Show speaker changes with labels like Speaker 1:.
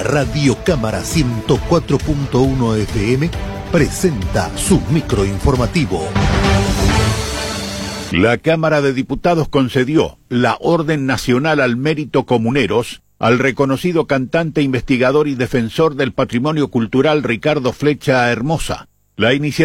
Speaker 1: Radio Cámara 104.1 FM presenta su microinformativo.
Speaker 2: La Cámara de Diputados concedió la Orden Nacional al Mérito Comuneros al reconocido cantante, investigador y defensor del patrimonio cultural Ricardo Flecha Hermosa. La iniciativa